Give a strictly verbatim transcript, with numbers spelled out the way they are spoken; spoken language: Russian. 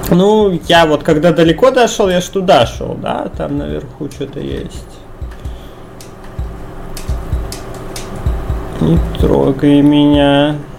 Ну, я вот когда далеко дошел, я ж туда шел, да? Там наверху что-то есть. Не трогай меня.